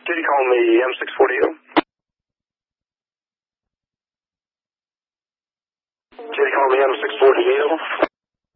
Did you call me M640? Did you call me M640?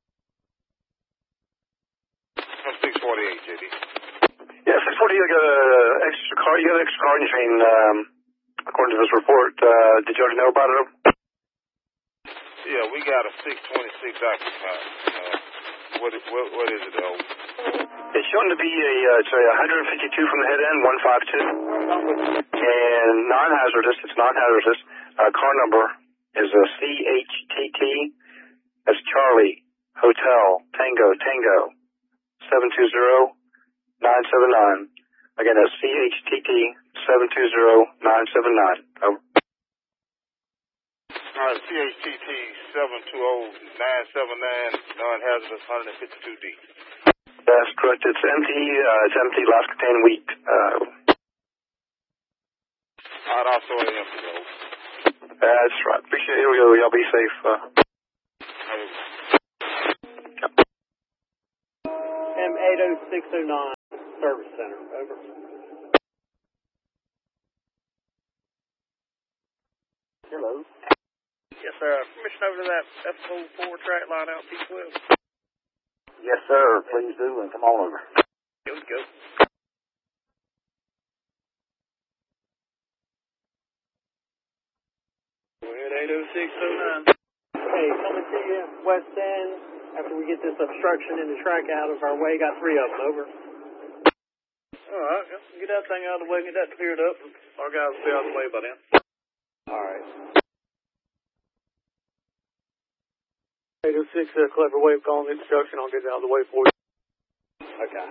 M648, JD. Yeah, 640, you got an extra car. You got an extra car in your train, according to this report. Did you already know about it? Yeah, we got a 626 occupied. What is it, though? It's shown to be it's a 152 from the head end, 152. And non-hazardous, it's non-hazardous. Car number is a CHTT. That's Charlie, Hotel, Tango, 720-979. Again, that's CHTT 720-979. Over. All right, CHTT 720-979, non-hazardous 152D. That's correct. It's empty. It's empty. Last contained wheat. I'd also empty those. That's right. Appreciate it. Here we go. Y'all be safe. M80609 Service Center. Over. Hello. Yes, sir. Permission over to that F04 track line out P12. Yes, sir. Please do, and come on over. Here we go. Go ahead, 80609. Hey, coming to you, West End. After we get this obstruction in the track out of our way, got 3 of them. Over. All right. Get that thing out of the way. Get that cleared up. Our guys will be out of the way by then. All right. 806 Clever Wave calling the obstruction. I'll get it out of the way for you. Okay.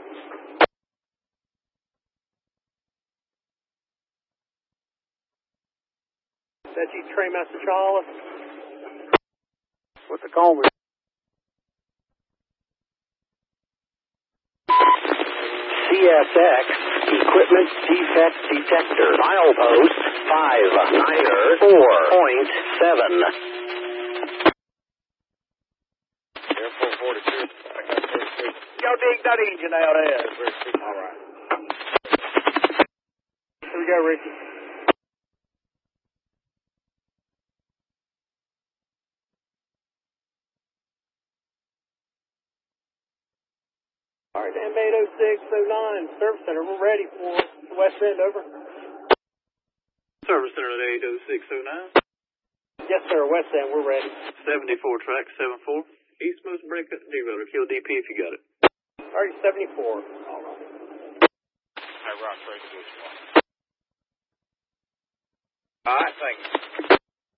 Is that you, Trainmaster Charles? What's the call? CSX Equipment Defect Detector. Milepost 594.7. Airport 42. Y'all dig that engine out there. All right. Here we go, Ricky. All right, M80609 Service Center. We're ready for the West End. Over. Service Center at 80609. Yes, sir. West End. We're ready. 74 track 74. East Moose break up D-rotor. Kill DP if you got it. All right, 74. All right. Hey, Rock, ready to do it. All right, thank you.